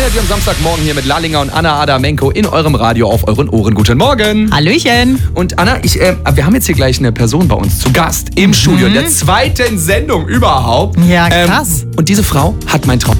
Energy am Samstagmorgen hier mit Lallinger und Anna Adamenko in eurem Radio auf euren Ohren. Guten Morgen. Hallöchen. Und Anna, wir haben jetzt hier gleich eine Person bei uns zu Gast im Studio, in der zweiten Sendung überhaupt. Ja, krass. Und diese Frau hat mein Traum